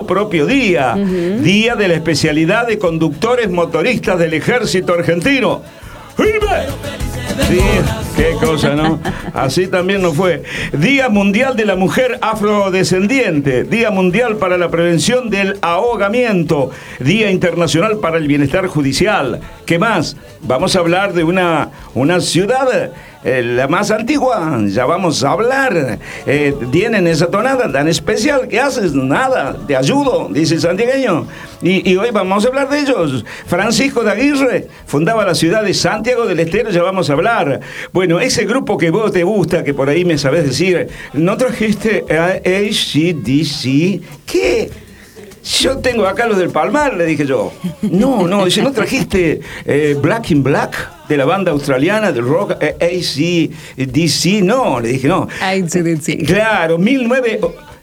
propio día. Día de la especialidad de conductores motoristas del ejército argentino. Sí, qué cosa, ¿no? Así también no fue. Día Mundial de la Mujer Afrodescendiente. Día Mundial para la Prevención del Ahogamiento. Día Internacional para el Bienestar Judicial. ¿Qué más? Vamos a hablar de una ciudad, la más antigua. Ya vamos a hablar. Tienen esa tonada tan especial que haces nada. Te ayudo, dice el santiagueño. Y hoy vamos a hablar de ellos. Francisco de Aguirre fundaba la ciudad de Santiago del Estero. Ya vamos a hablar. Bueno, ese grupo que vos te gusta, que por ahí me sabés decir, ¿no trajiste a AC/DC? ¿Qué? Yo tengo acá los del Palmar, le dije yo. No, dice, ¿no trajiste Black in Black de la banda australiana del rock AC/DC? No, le dije, no. AC/DC. Claro, 19...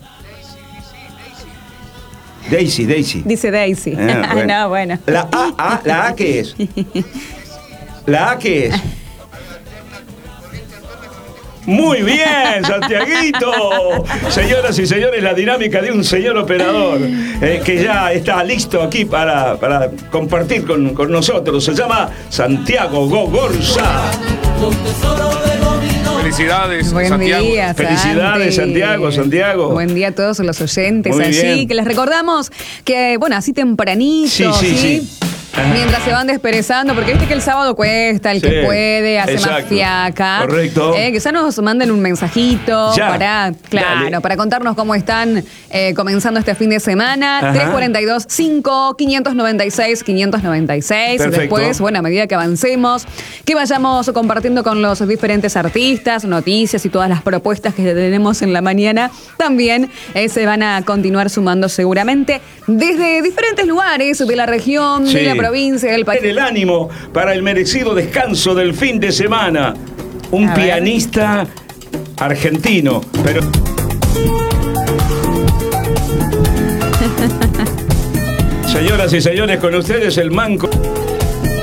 Daisy. Dice Daisy. Bueno. No, bueno. ¿La A qué es? ¿La A qué es? Muy bien, Santiaguito. Señoras y señores, la dinámica de un señor operador que ya está listo aquí para compartir con nosotros. Se llama Santiago Gogorza. Felicidades, Buen Santiago. día, Felicidades, Santiago. Buen día a todos los oyentes. Muy Allí bien. que les recordamos que, bueno, así tempranito, Sí. Ajá. Mientras se van desperezando, porque viste que el sábado cuesta, el que puede, hace más exacto. fiaca. Correcto. Que ya nos manden un mensajito Ya. para contarnos cómo están comenzando este fin de semana. Ajá. 342-5-596-596. Perfecto. Después, bueno, a medida que avancemos, que vayamos compartiendo con los diferentes artistas, noticias y todas las propuestas que tenemos en la mañana, también se van a continuar sumando seguramente desde diferentes lugares de la región, Sí. de la provincia, del país. El ánimo para el merecido descanso del fin de semana. Un A ver. pianista argentino, pero... Señoras y señores, con ustedes el manco...